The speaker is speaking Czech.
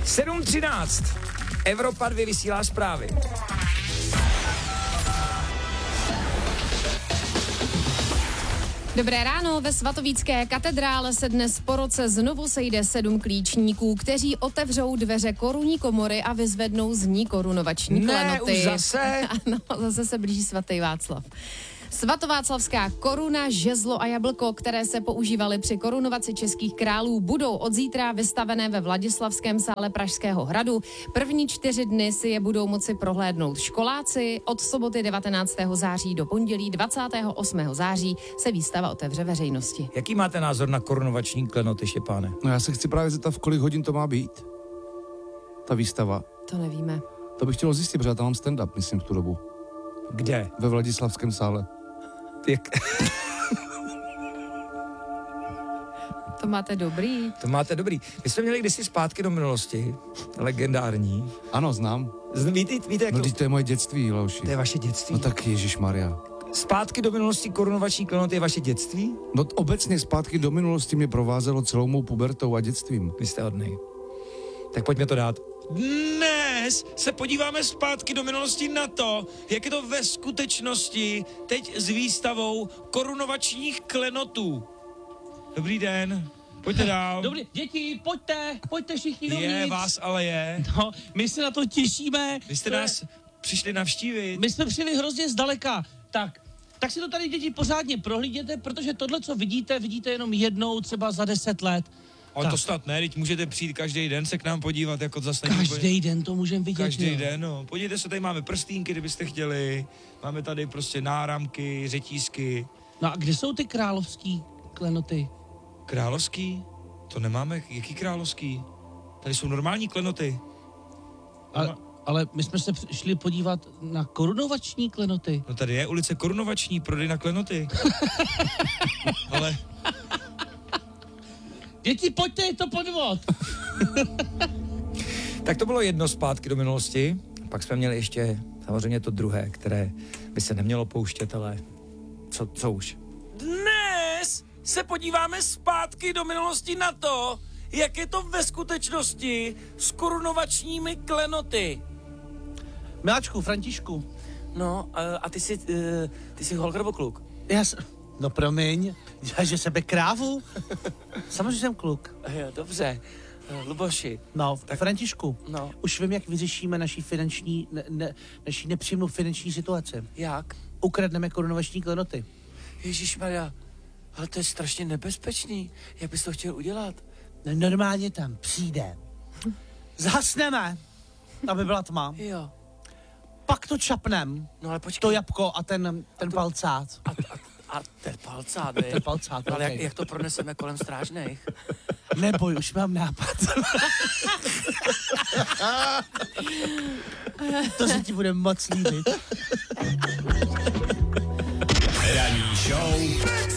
7:13. Evropa 2 vysílá zprávy. Dobré ráno, ve svatovícké katedrále se dnes po roce znovu sejde 7 klíčníků, kteří otevřou dveře korunní komory a vyzvednou z ní korunovační klenoty. Ne, už zase? Ano, zase se blíží svatý Václav. Svatováclavská koruna, žezlo a jablko, které se používaly při korunovaci českých králů, budou od zítra vystavené ve Vladislavském sále Pražského hradu. První 4 dny si je budou moci prohlédnout školáci. Od soboty 19. září do pondělí 28. září se výstava otevře veřejnosti. Jaký máte názor na korunovační klenoty, Štěpáne? No já se chci právě zeptat, v kolik hodin to má být, ta výstava. To nevíme. To bych chtěl zjistit, protože já tam mám stand-up, myslím, v tu dobu. Kde? Ve Vladislavském sále. To máte dobrý. To máte dobrý. My jsme měli kdysi zpátky do minulosti, legendární. Ano, znám. Víte jak No, to? to je moje dětství, Leoši. To je vaše dětství. No tak ježišmarja. Zpátky do minulosti korunovační klenoty je vaše dětství? No obecně zpátky do minulosti mě provázelo celou mou pubertou a dětstvím. Vy jste hodnej. Tak pojďme to dát. Dnes se podíváme zpátky do minulosti na to, jak je to ve skutečnosti teď s výstavou korunovačních klenotů. Dobrý den, pojďte dál. Dobrý, děti, pojďte všichni dovnitř. Je, vás ale je. No, my se na to těšíme. Vy jste nás přišli navštívit. My jsme přijeli hrozně zdaleka. Tak si to tady, děti, pořádně prohlídněte, protože tohle, co vidíte jenom jednou, třeba za 10 let. Ale to snad ne, teď můžete přijít každý den se k nám podívat, jako zase není úplně- Každý den to můžeme vidět. Každý jo. den, no. Podívejte se, tady máme prstínky, kdybyste chtěli. Máme tady prostě náramky, řetízky. No a kde jsou ty královský klenoty? Královský? To nemáme, jaký královský? Tady jsou normální klenoty. Ale my jsme se šli podívat na korunovační klenoty. No tady je ulice Korunovační, prodej na klenoty. Ale Děti, pojďte, je to podvod. Tak to bylo jedno zpátky do minulosti. Pak jsme měli ještě samozřejmě to druhé, které by se nemělo pouštět, ale co už? dnes se podíváme zpátky do minulosti na to, jak je to ve skutečnosti s korunovačními klenoty. Miláčku, Františku. No, a ty jsi holka nebo kluk? No promiň, děláš že sebe krávu? Samozřejmě jsem kluk. Jo, dobře. Luboši. No, Františku, No. už vím, jak vyřešíme naší naší nepříjemnou finanční situaci. Jak? Ukradneme korunovační klenoty. Ježišmarja, ale to je strašně nebezpečný. Jak bys to chtěl udělat? Normálně tam přijde. Zhasneme, aby byla tma. Jo. Pak to čapnem, No ale počkej. to jabko a ten palcát. A ten palcát, Ten palcát, ale okej. jak to proneseme kolem strážných? Neboj, už mám nápad. To se ti bude moc líbit. Ranní show